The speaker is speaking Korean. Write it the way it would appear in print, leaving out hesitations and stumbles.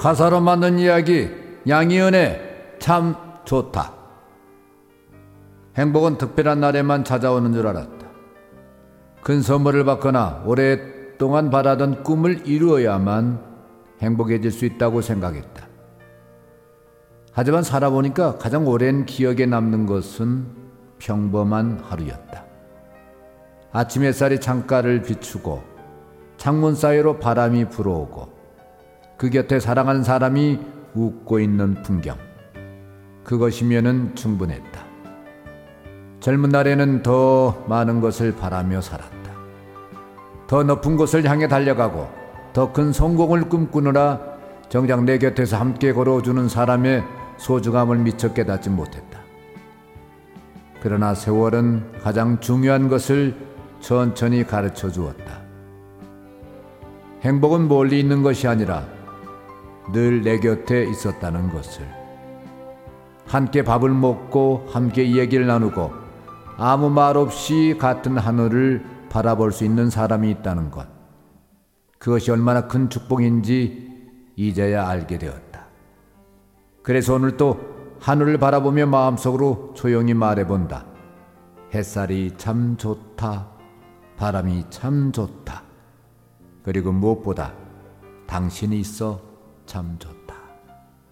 가사로 만든 이야기 양희은의 참 좋다. 행복은 특별한 날에만 찾아오는 줄 알았다. 큰 선물을 받거나 오랫동안 바라던 꿈을 이루어야만 행복해질 수 있다고 생각했다. 하지만 살아보니까 가장 오랜 기억에 남는 것은 평범한 하루였다. 아침 햇살이 창가를 비추고 창문 사이로 바람이 불어오고 그 곁에 사랑하는 사람이 웃고 있는 풍경. 그것이면은 충분했다. 젊은 날에는 더 많은 것을 바라며 살았다. 더 높은 곳을 향해 달려가고 더 큰 성공을 꿈꾸느라 정작 내 곁에서 함께 걸어주는 사람의 소중함을 미처 깨닫지 못했다. 그러나 세월은 가장 중요한 것을 천천히 가르쳐 주었다. 행복은 멀리 있는 것이 아니라 늘 내 곁에 있었다는 것을. 함께 밥을 먹고 함께 이야기를 나누고 아무 말 없이 같은 하늘을 바라볼 수 있는 사람이 있다는 것. 그것이 얼마나 큰 축복인지 이제야 알게 되었다. 그래서 오늘 또 하늘을 바라보며 마음속으로 조용히 말해본다. 햇살이 참 좋다. 바람이 참 좋다. 그리고 무엇보다 당신이 있어 참 좋다.